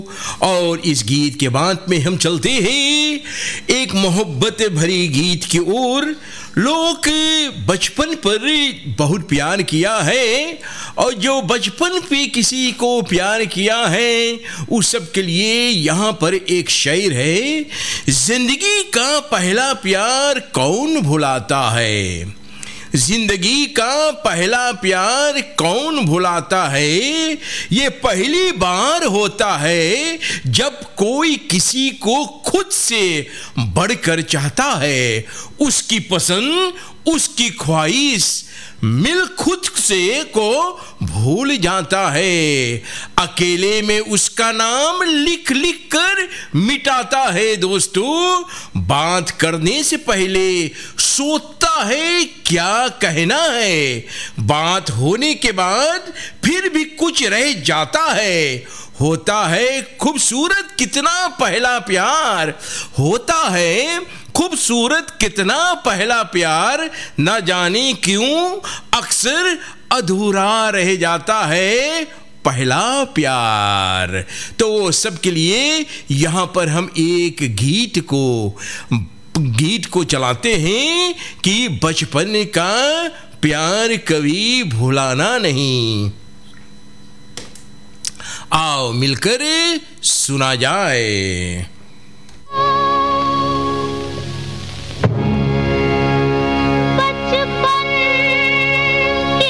और इस गीत के बाद में हम चलते हैं एक मोहब्बत भरी गीत की ओर। लोग बचपन पर बहुत प्यार किया है और जो बचपन पे किसी को प्यार किया है उस सब के लिए यहाँ पर एक शेर है। जिंदगी का पहला प्यार कौन भुलाता है, जिंदगी का पहला प्यार कौन भुलाता है। ये पहली बार होता है जब कोई किसी को खुद से बढ़कर चाहता है। उसकी पसंद, उसकी ख्वाहिश मिल खुद से को भूल जाता है। अकेले में उसका नाम लिख लिख कर मिटाता है। दोस्तों, बात करने से पहले सोचता है क्या कहना है। बात होने के बाद फिर भी कुछ रह जाता है। होता है खूबसूरत कितना पहला प्यार, होता है खूबसूरत कितना पहला प्यार, न जाने क्यों अक्सर अधूरा रह जाता है पहला प्यार। तो सबके लिए यहाँ पर हम एक गीत को चलाते हैं कि बचपन का प्यार कभी भुलाना नहीं। आओ मिलकर सुना जाए।